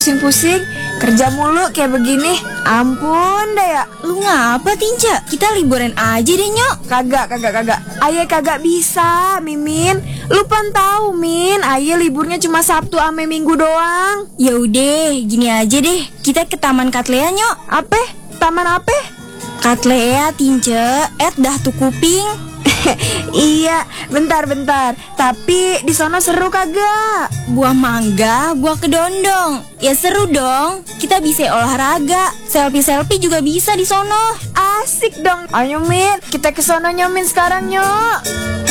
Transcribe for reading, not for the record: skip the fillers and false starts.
pusing-pusing, kerja mulu kayak begini. Ampun deh ya. Lu ngapa, Tinca? Kita liburan aja deh, Nyok. Kagak. Ayah kagak bisa, Mimin. Lu pan tahu, Min. Ayah liburnya cuma Sabtu ame Minggu doang. Ya udah, gini aja deh. Kita ke Taman Katlea, Nyok. Apa? Taman apa? Katlea, Tinca. Dah tuh kuping. Iya, bentar. Tapi di sana seru kagak? Buah mangga, buah kedondong. Ya seru dong. Kita bisa olahraga. Selfie juga bisa di sono. Asik dong. Ayo Min, kita ke sono Min sekarang, Nyok.